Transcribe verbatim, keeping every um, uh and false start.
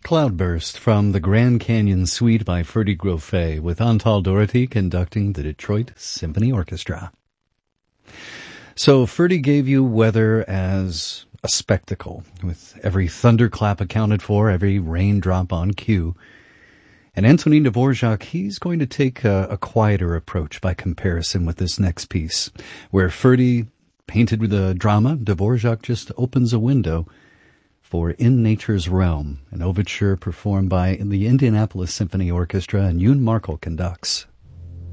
Cloudburst from the Grand Canyon Suite by Ferdy Groffet, with Antal Doherty conducting the Detroit Symphony Orchestra. So Ferdy gave you weather as a spectacle, with every thunderclap accounted for, every raindrop on cue. And Antonin Dvorak, he's going to take a, a quieter approach by comparison with this next piece, where Ferdy painted with the drama, Dvorak just opens a window for In Nature's Realm, an overture performed by the Indianapolis Symphony Orchestra, and Yoon Markel conducts.